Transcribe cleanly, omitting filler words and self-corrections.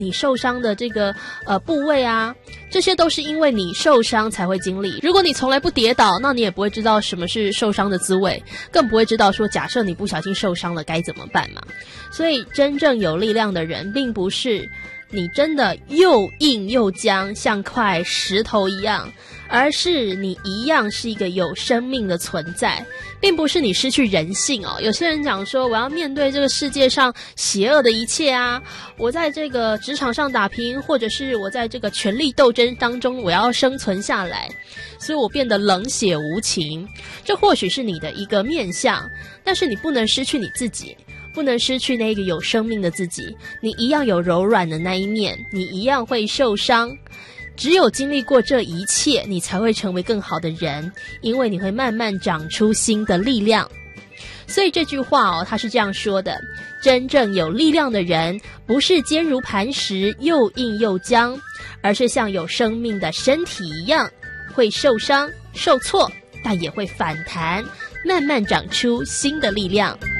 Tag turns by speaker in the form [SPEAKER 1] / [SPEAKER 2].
[SPEAKER 1] 你受伤的这个部位啊，这些都是因为你受伤才会经历。如果你从来不跌倒，那你也不会知道什么是受伤的滋味，更不会知道说假设你不小心受伤了该怎么办嘛。所以真正有力量的人，并不是你真的又硬又僵，像块石头一样，而是你一样是一个有生命的存在，并不是你失去人性哦。有些人讲说，我要面对这个世界上邪恶的一切啊，我在这个职场上打拼，或者是我在这个权力斗争当中，我要生存下来，所以我变得冷血无情。这或许是你的一个面向，但是你不能失去你自己，不能失去那个有生命的自己。你一样有柔软的那一面，你一样会受伤。只有经历过这一切，你才会成为更好的人，因为你会慢慢长出新的力量。所以这句话哦，他是这样说的：真正有力量的人，不是坚如磐石，又硬又僵，而是像有生命的身体一样，会受伤、受挫，但也会反弹，慢慢长出新的力量。